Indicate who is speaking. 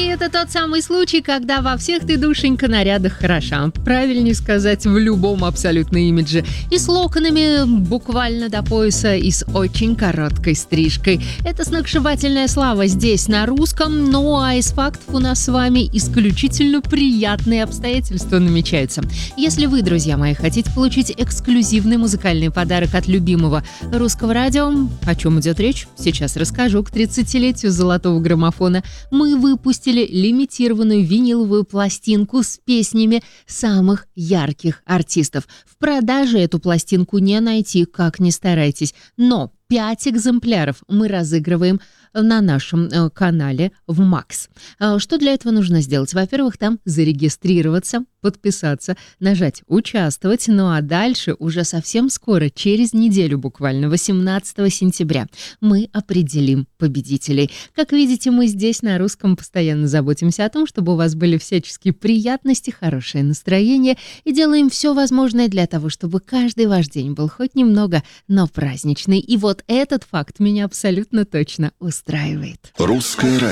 Speaker 1: это тот самый случай, когда во всех ты, душенька, нарядах хороша. Правильнее сказать, в любом абсолютно имидже. И с локонами буквально до пояса, и с очень короткой стрижкой. Это сногсшибательная слава здесь, на русском. Ну а из фактов у нас с вами исключительно приятные обстоятельства намечаются. Если вы, друзья мои, хотите получить эксклюзивный музыкальный подарок от любимого русского радио, о чем идет речь, сейчас расскажу. К 30-летию золотого граммофона мы выпустили лимитированную виниловую пластинку с песнями самых ярких артистов. В продаже эту пластинку не найти, как ни старайтесь. Но 5 экземпляров мы разыгрываем на нашем канале в Макс. Что для этого нужно сделать? Во-первых, там зарегистрироваться, подписаться, нажать «Участвовать». Ну а дальше уже совсем скоро, через неделю буквально, 18 сентября, мы определим победителей. Как видите, мы здесь на русском постоянно заботимся о том, чтобы у вас были всяческие приятности, хорошее настроение и делаем все возможное для того, чтобы каждый ваш день был хоть немного, но праздничный. И вот этот факт меня абсолютно точно устраивает.
Speaker 2: Русское радио.